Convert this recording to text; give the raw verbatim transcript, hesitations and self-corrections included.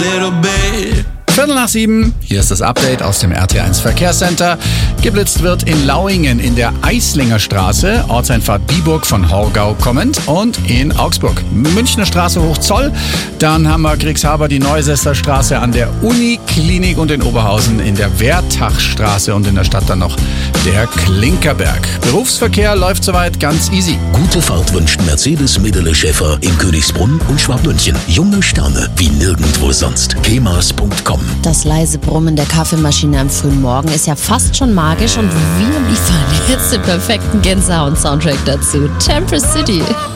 little bit. Viertel nach sieben, hier ist das Update aus dem R T eins Verkehrscenter. Geblitzt wird in Lauingen in der Eislinger Straße, Ortseinfahrt Biburg von Horgau kommend, und in Augsburg. Münchner Straße Hochzoll, dann haben wir Kriegshaber die Neusester Straße an der Uniklinik und in Oberhausen in der Wertachstraße und in der Stadt dann noch der Klinkerberg. Berufsverkehr läuft soweit ganz easy. Gute Fahrt wünscht Mercedes Medele Schäfer in Königsbrunn und Schwabmünchen. Junge Sterne wie nirgendwo sonst. kemas punkt com. Das leise Brummen der Kaffeemaschine am frühen Morgen ist ja fast schon magisch und wir liefern jetzt den perfekten Gänsehaut-Soundtrack dazu. Temperance City.